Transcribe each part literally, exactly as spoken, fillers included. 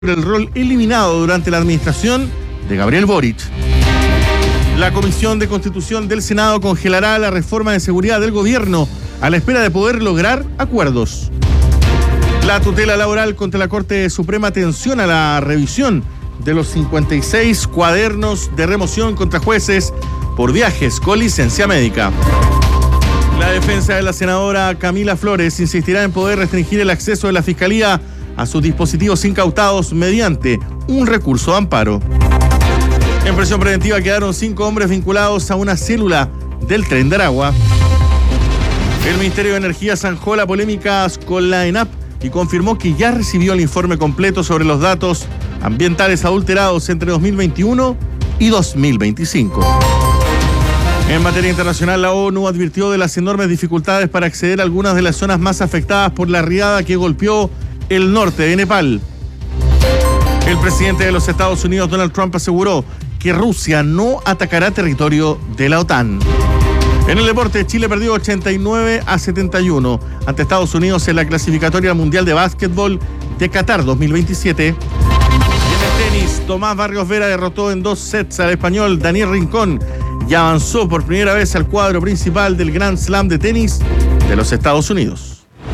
el rol eliminado durante la administración de Gabriel Boric. La Comisión de Constitución del Senado congelará la reforma de seguridad del gobierno a la espera de poder lograr acuerdos. La tutela laboral contra la Corte Suprema tensiona la revisión de los cincuenta y seis cuadernos de remoción contra jueces por viajes con licencia médica. La defensa de la senadora Camila Flores insistirá en poder restringir el acceso de la Fiscalía a sus dispositivos incautados mediante un recurso de amparo. En prisión preventiva quedaron cinco hombres vinculados a una célula del Tren de Aragua. El Ministerio de Energía zanjó la polémica con la ENAP y confirmó que ya recibió el informe completo sobre los datos ambientales adulterados entre dos mil veintiuno y dos mil veinticinco. En materia internacional, la ONU advirtió de las enormes dificultades para acceder a algunas de las zonas más afectadas por la riada que golpeó el norte de Nepal. El presidente de los Estados Unidos, Donald Trump, aseguró que Rusia no atacará territorio de la OTAN. En el deporte, Chile perdió ochenta y nueve a setenta y uno ante Estados Unidos en la clasificatoria mundial de básquetbol de Qatar dos mil veintisiete. Y en el tenis, Tomás Barrios Vera derrotó en dos sets al español Daniel Rincón y avanzó por primera vez al cuadro principal del Grand Slam de tenis de los Estados Unidos.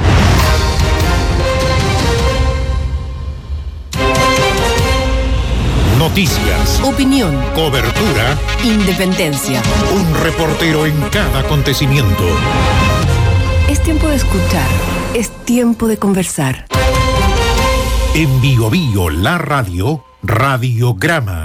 Noticias, opinión, cobertura, independencia. Un reportero en cada acontecimiento. Es tiempo de escuchar, es tiempo de conversar. En Bio Bio, la radio, Radiograma.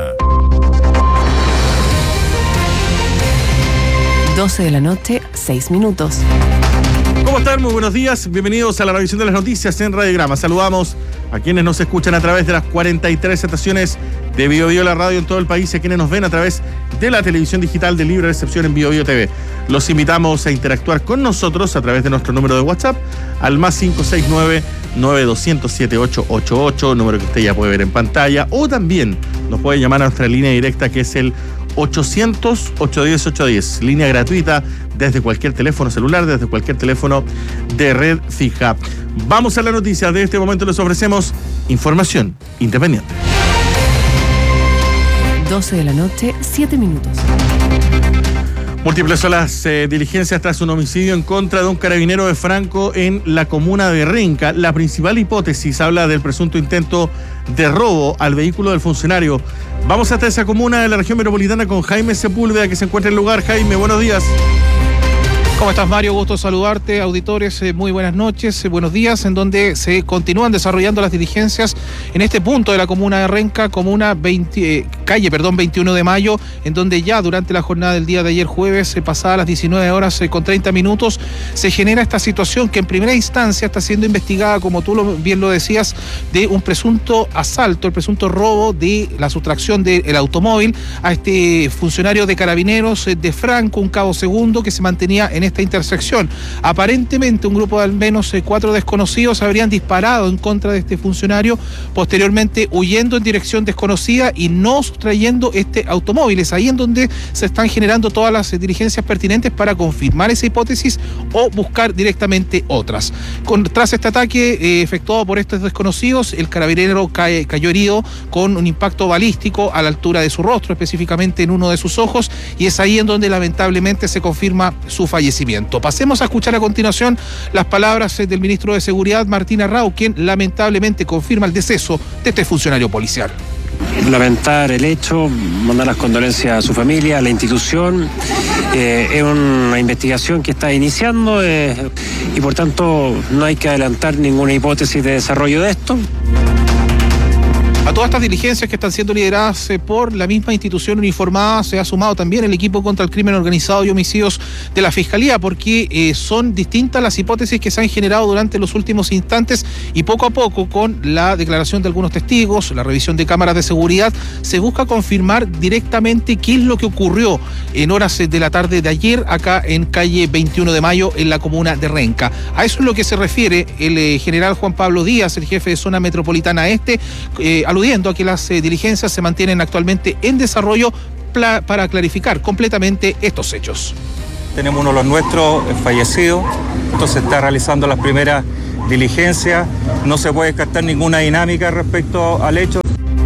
doce de la noche, seis minutos. ¿Cómo están? Muy buenos días. Bienvenidos a la revisión de las noticias en Radiograma. Saludamos a quienes nos escuchan a través de las cuarenta y tres estaciones de Bio Bio, la radio en todo el país, y a quienes nos ven a través de la televisión digital de libre recepción en Bio Bio T V. Los invitamos a interactuar con nosotros a través de nuestro número de WhatsApp al más cinco seis nueve, nueve dos cero cero, siete ocho ocho ocho, número que usted ya puede ver en pantalla, o también nos puede llamar a nuestra línea directa, que es el ochocientos, ochocientos diez, ochocientos diez, línea gratuita desde cualquier teléfono celular, desde cualquier teléfono de red fija. Vamos a la noticia. De este momento les ofrecemos información independiente. doce de la noche, siete minutos. Múltiples son las eh, diligencias tras un homicidio en contra de un carabinero de Franco en la comuna de Renca. La principal hipótesis habla del presunto intento de robo al vehículo del funcionario. Vamos hasta esa comuna de la región metropolitana con Jaime Sepúlveda, que se encuentra en el lugar. Jaime, buenos días. ¿Cómo estás, Mario? Gusto saludarte, auditores, eh, muy buenas noches, eh, buenos días, en donde se continúan desarrollando las diligencias en este punto de la comuna de Renca, comuna veinte, eh, calle perdón, veintiuno de mayo, en donde ya durante la jornada del día de ayer jueves, eh, pasadas las diecinueve horas eh, con treinta minutos, se genera esta situación que en primera instancia está siendo investigada, como tú lo, bien lo decías, de un presunto asalto, el presunto robo de la sustracción del automóvil a este funcionario de carabineros eh, de Franco, un cabo segundo, que se mantenía en esta intersección. Aparentemente un grupo de al menos eh, cuatro desconocidos habrían disparado en contra de este funcionario, posteriormente huyendo en dirección desconocida y no sustrayendo este automóvil. Es ahí en donde se están generando todas las eh, diligencias pertinentes para confirmar esa hipótesis o buscar directamente otras. Con, tras este ataque eh, efectuado por estos desconocidos, el carabinero cae, cayó herido con un impacto balístico a la altura de su rostro, específicamente en uno de sus ojos, y es ahí en donde lamentablemente se confirma su fallecimiento. Pasemos a escuchar a continuación las palabras del ministro de Seguridad, Martín Arrau, quien lamentablemente confirma el deceso de este funcionario policial. Lamentar el hecho, mandar las condolencias a su familia, a la institución. Eh, es una investigación que está iniciando eh, y por tanto no hay que adelantar ninguna hipótesis de desarrollo de esto. A todas estas diligencias que están siendo lideradas eh, por la misma institución uniformada se ha sumado también el equipo contra el crimen organizado y homicidios de la Fiscalía, porque eh, son distintas las hipótesis que se han generado durante los últimos instantes, y poco a poco, con la declaración de algunos testigos, la revisión de cámaras de seguridad, se busca confirmar directamente qué es lo que ocurrió en horas de la tarde de ayer acá en calle veintiuno de mayo en la comuna de Renca. A eso es lo que se refiere el eh, general Juan Pablo Díaz, el jefe de zona metropolitana este, eh, aludiendo a que las eh, diligencias se mantienen actualmente en desarrollo pla- para clarificar completamente estos hechos. Tenemos uno de los nuestros fallecidos, entonces está realizando las primeras diligencias, no se puede descartar ninguna dinámica respecto al hecho.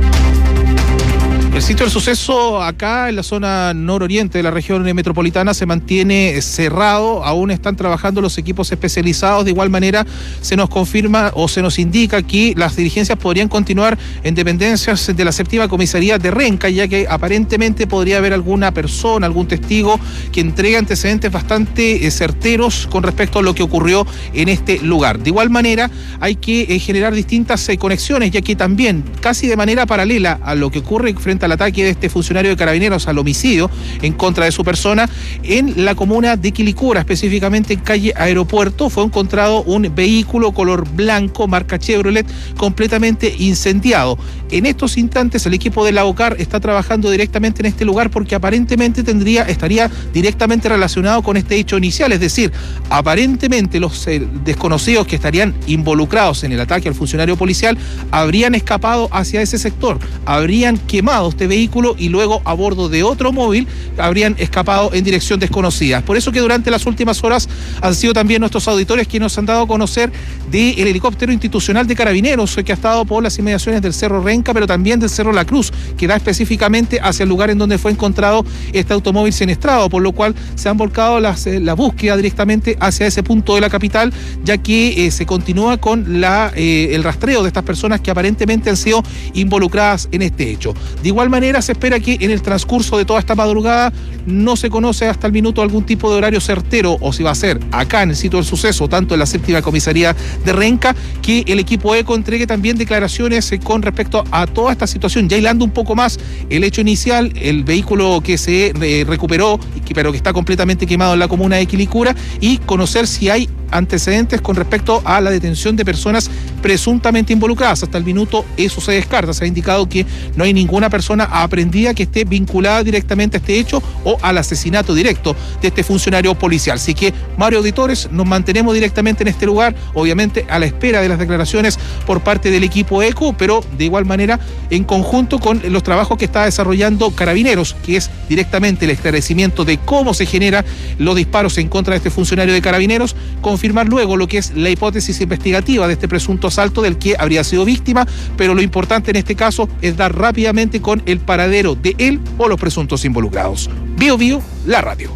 El sitio del suceso acá en la zona nororiente de la región metropolitana se mantiene cerrado, aún están trabajando los equipos especializados. De igual manera se nos confirma o se nos indica que las diligencias podrían continuar en dependencias de la séptima comisaría de Renca, ya que aparentemente podría haber alguna persona, algún testigo que entregue antecedentes bastante certeros con respecto a lo que ocurrió en este lugar. De igual manera hay que eh, generar distintas eh, conexiones, ya que también casi de manera paralela a lo que ocurre frente al ataque de este funcionario de Carabineros al homicidio en contra de su persona, en la comuna de Quilicura, específicamente en calle Aeropuerto, fue encontrado un vehículo color blanco, marca Chevrolet, completamente incendiado. En estos instantes el equipo de la OCAR está trabajando directamente en este lugar porque aparentemente tendría, estaría directamente relacionado con este hecho inicial, es decir, aparentemente los eh, desconocidos que estarían involucrados en el ataque al funcionario policial habrían escapado hacia ese sector, habrían quemado este vehículo y luego a bordo de otro móvil habrían escapado en dirección desconocida. Por eso que durante las últimas horas han sido también nuestros auditores quienes nos han dado a conocer del helicóptero institucional de Carabineros que ha estado por las inmediaciones del Cerro Renca, pero también del Cerro La Cruz, que da específicamente hacia el lugar en donde fue encontrado este automóvil siniestrado, por lo cual se han volcado las, eh, la búsqueda directamente hacia ese punto de la capital, ya que eh, se continúa con la, eh, el rastreo de estas personas que aparentemente han sido involucradas en este hecho. De igual manera se espera que en el transcurso de toda esta madrugada, no se conoce hasta el minuto algún tipo de horario certero, o si va a ser acá en el sitio del suceso, tanto en la séptima comisaría de Renca, que el equipo ECO entregue también declaraciones con respecto a toda esta situación, ya hilando un poco más el hecho inicial, el vehículo que se eh, recuperó, pero que está completamente quemado en la comuna de Quilicura, y conocer si hay antecedentes con respecto a la detención de personas presuntamente involucradas. Hasta el minuto eso se descarta, se ha indicado que no hay ninguna persona aprehendida que esté vinculada directamente a este hecho o al asesinato directo de este funcionario policial. Así que, Mario, auditores, nos mantenemos directamente en este lugar, obviamente a la espera de las declaraciones por parte del equipo ECO, pero de igual manera en conjunto con los trabajos que está desarrollando Carabineros, que es directamente el esclarecimiento de cómo se generan los disparos en contra de este funcionario de Carabineros, confirmar luego lo que es la hipótesis investigativa de este presunto asalto del que habría sido víctima, pero lo importante en este caso es dar rápidamente con el paradero de él o los presuntos involucrados. Bio Bio, la radio.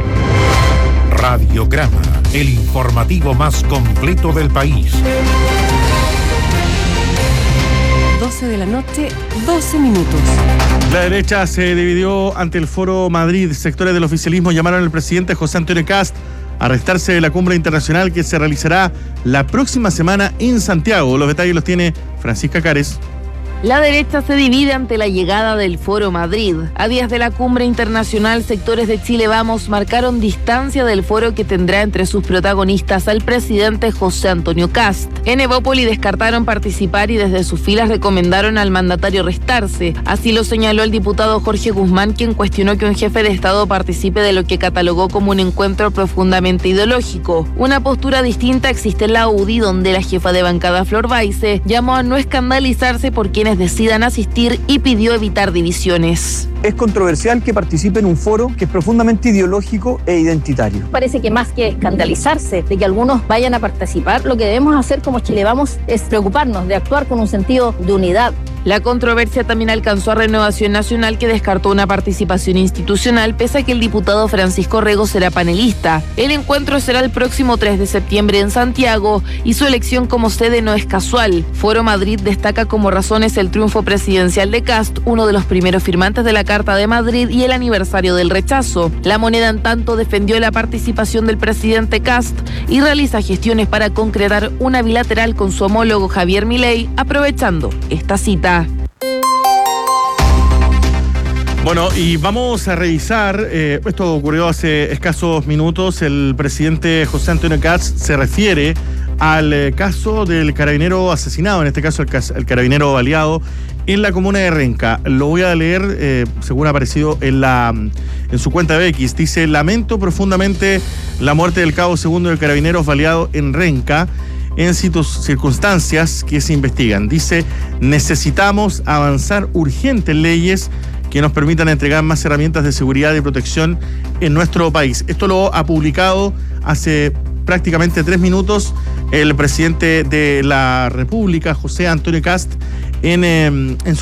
Radiograma, el informativo más completo del país. doce de la noche, doce minutos. La derecha se dividió ante el Foro Madrid. Sectores del oficialismo llamaron al presidente José Antonio Kast a restarse de la cumbre internacional que se realizará la próxima semana en Santiago. Los detalles los tiene Francisca Cares. La derecha se divide ante la llegada del Foro Madrid. A días de la cumbre internacional, sectores de Chile Vamos marcaron distancia del foro que tendrá entre sus protagonistas al presidente José Antonio Kast. En Evópoli descartaron participar y desde sus filas recomendaron al mandatario restarse. Así lo señaló el diputado Jorge Guzmán, quien cuestionó que un jefe de Estado participe de lo que catalogó como un encuentro profundamente ideológico. Una postura distinta existe en la U D I, donde la jefa de bancada Flor Baise llamó a no escandalizarse por quienes decidan asistir y pidió evitar divisiones. Es controversial que participe en un foro que es profundamente ideológico e identitario. Parece que más que escandalizarse de que algunos vayan a participar, lo que debemos hacer como Chile Vamos es preocuparnos de actuar con un sentido de unidad. La controversia también alcanzó a Renovación Nacional, que descartó una participación institucional, pese a que el diputado Francisco Rego será panelista. El encuentro será el próximo tres de septiembre en Santiago y su elección como sede no es casual. Foro Madrid destaca como razones el triunfo presidencial de Kast, uno de los primeros firmantes de la Carta de Madrid, y el aniversario del rechazo. La Moneda, en tanto, defendió la participación del presidente Kast y realiza gestiones para concretar una bilateral con su homólogo Javier Milei, aprovechando esta cita. Bueno, y vamos a revisar, eh, esto ocurrió hace escasos minutos, el presidente José Antonio Kast se refiere al eh, caso del carabinero asesinado, en este caso el, el carabinero baleado en la comuna de Renca. Lo voy a leer, eh, según ha aparecido en, la, en su cuenta de X. Dice: lamento profundamente la muerte del cabo segundo del carabinero baleado en Renca, en circunstancias que se investigan. Dice: necesitamos avanzar urgentes leyes que nos permitan entregar más herramientas de seguridad y protección en nuestro país. Esto lo ha publicado hace prácticamente tres minutos el presidente de la República, José Antonio Kast, en, en su